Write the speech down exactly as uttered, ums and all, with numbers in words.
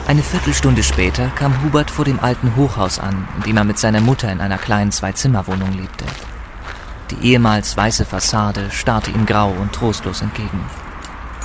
Eine Viertelstunde später kam Hubert vor dem alten Hochhaus an, in dem er mit seiner Mutter in einer kleinen Zwei-Zimmer-Wohnung lebte. Die ehemals weiße Fassade starrte ihm grau und trostlos entgegen.